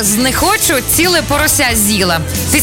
знехочу, ціле порося з'їла.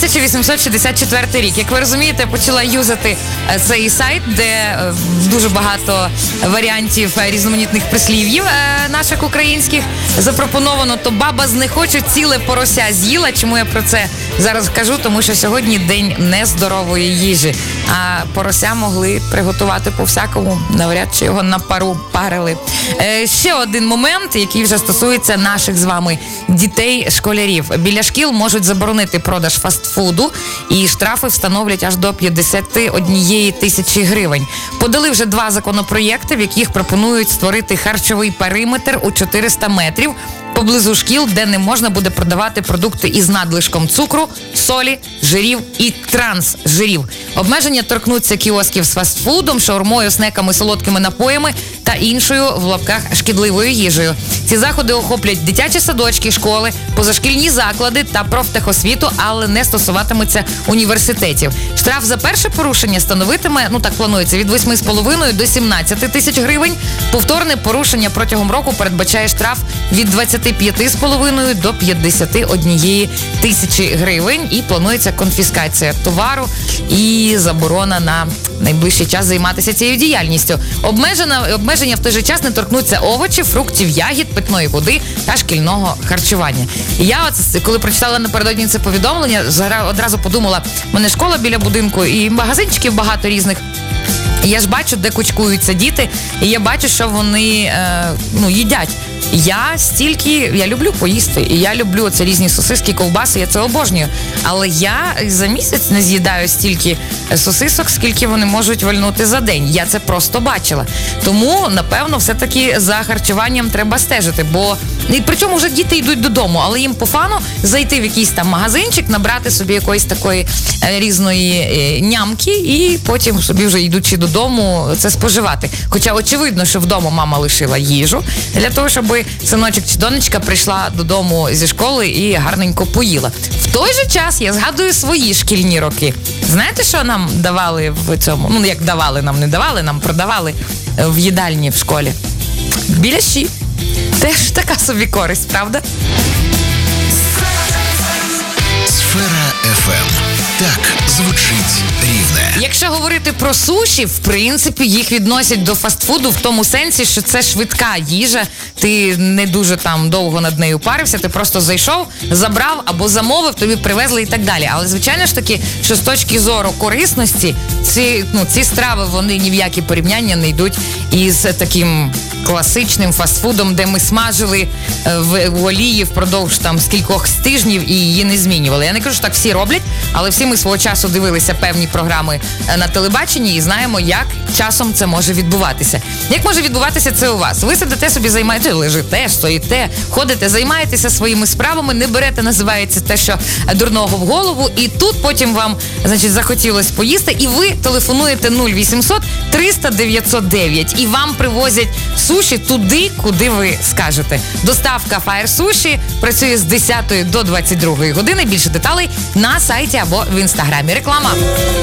1864 рік. Як ви розумієте, почала юзати цей сайт, де дуже багато варіантів різноманітних прислів'їв наших українських запропоновано. То баба знехочу, ціле порося з'їла. Чому я про це зараз кажу? Тому що сьогодні день нездорової їжі. А порося могли приготувати по-всякому. Навряд чи його на пару парили. Ще один момент, який вже стосується наших з вами дітей-школярів. Біля шкіл можуть заборонити продаж фастфуду, і штрафи встановлять аж до 51 тисячі гривень. Подали вже 2 законопроєкти, в яких пропонують створити харчовий периметр у 400 метрів поблизу шкіл, де не можна буде продавати продукти із надлишком цукру, солі, жирів і трансжирів. Обмеження торкнуться кіосків з фастфудом, шаурмою, снеками, солодкими напоями та іншою, в лапках, шкідливою їжею. Ці заходи охоплять дитячі садочки, школи, позашкільні заклади та профтехосвіту, але не стосуватимуться університетів. Штраф за перше порушення становитиме, так планується, від 8,5 до 17 тисяч гривень. Повторне порушення протягом року передбачає штраф від 25,5 до 51 тисячі гривень, і планується конфіскація товару і заборона на найближчий час займатися цією діяльністю. Обмеження в той же час не торкнуться овочів, фруктів, ягід, питної води та шкільного харчування. І я коли прочитала напередодні це повідомлення, одразу подумала, в мене школа біля будинку і магазинчиків багато різних. Я ж бачу, де кучкуються діти, і я бачу, що вони їдять. Я люблю поїсти, і я люблю оце різні сосиски, ковбаси, я це обожнюю. Але я за місяць не з'їдаю стільки сосисок, скільки вони можуть вальнути за день. Я це просто бачила. Тому, напевно, все-таки за харчуванням треба стежити, бо причому вже діти йдуть додому, але їм по фану зайти в якийсь там магазинчик, набрати собі якоїсь такої різної нямки і потім собі вже йдучи додому це споживати. Хоча очевидно, що вдома мама лишила їжу для того, щоб синочок чи донечка прийшла додому зі школи і гарненько поїла. В той же час я згадую свої шкільні роки. Знаєте, що нам давали в цьому? Як давали, нам не давали, нам продавали в їдальні в школі. Біляші. Теж така собі користь, правда? Сфера FM. Так звучить Рівне. Якщо говорити про суші, в принципі, їх відносять до фастфуду в тому сенсі, що це швидка їжа. Ти не дуже там довго над нею парився, ти просто зайшов, забрав або замовив, тобі привезли і так далі. Але, звичайно ж таки, що з точки зору корисності, ці страви, вони ні в які порівняння не йдуть із таким класичним фастфудом, де ми смажили в олії впродовж там скількох тижнів і її не змінювали. Я не кажу, що так всі роблять, але всі ми свого часу дивилися певні програми на телебаченні і знаємо, як часом це може відбуватися. Як може відбуватися це у вас? Ви сидите собі, лежите, стоїте, ходите, займаєтеся своїми справами, не берете, називається те, що дурного в голову, і тут потім вам, захотілось поїсти, і ви телефонуєте 0800 300 909, і вам привозять суші туди, куди ви скажете. Доставка Fire Sushi працює з 10 до 22 години. Більше деталей на сайті або в інстаграмі. Реклама.